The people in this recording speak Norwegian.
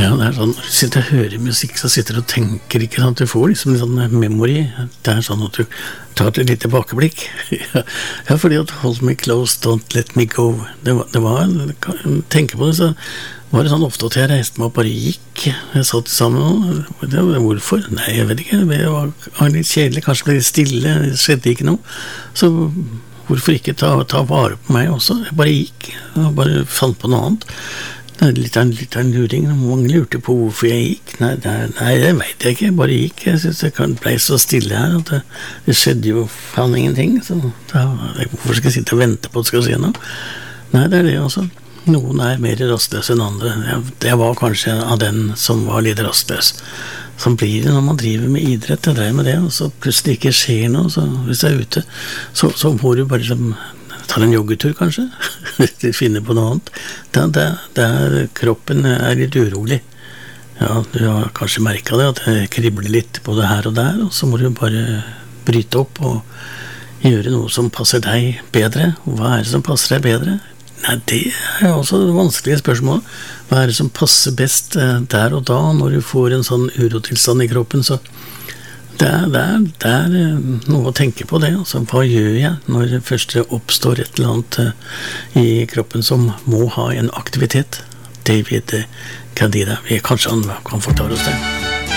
Ja, det sånn, når du sitter og hører musikk, så sitter du og tenker, ikke sant? Du får liksom en sånn memory. Det sånn at du tar et litt tilbakeblikk. Ja, fordi at hold me close, don't let me go. Det var tenker på det, så var det sånn ofte at jeg reiste meg og bare gikk. Jeg satt sammen, hvorfor? Nei, jeg vet ikke, det var litt kjedelig, kanskje ble litt stille, det skjedde ikke noe. Så hvorfor ikke ta vare på meg også? Jeg bare gikk, og bare fant på noe annet. Det litt av en luring. Mange lurte på hvorfor jeg gikk. Nei, det vet jeg ikke. Jeg bare gikk. Jeg synes jeg ble så stille her at det skjedde jo faen ingenting. Så hvorfor skal jeg sitte og vente på at det skal skje noe? Nei, det det altså. Noen mer rastløs enn andre. Jeg var kanskje av den som var litt rastløs. Sånn blir det når man driver med idrett. Jeg drev med det, og så plutselig ikke skjer noe. Så hvis jeg ute, så må du bare ta en joggetur kanskje, finne på noe annet. Kroppen litt urolig. Ja, du har kanskje merket det, at det kribler litt både her og der, og så må du bare bryte opp og gjøre noe som passer deg bedre. Hva det som passer deg bedre? Nei, det også det vanskelige spørsmålet. Hva det som passer best der og da, når du får en sånn urotilstand i kroppen, så det noe å tenke på det, altså, hva gjør jeg når det først oppstår et eller annet i kroppen som må ha en aktivitet? David Kadira, kanskje han kan forklare oss det.